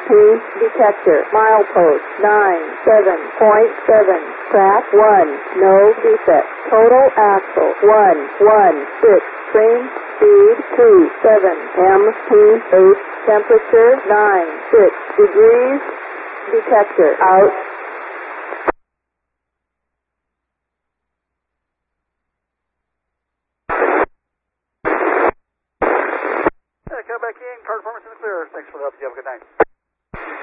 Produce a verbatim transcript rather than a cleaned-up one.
P detector. Milepost nine seven point seven. Track one. No defect. Total axle one one six. Train speed two seven. M P eight. Temperature nine six degrees. Detector out. Yeah, come back in. Car performance in the clear. Thanks for the help. You have a good night.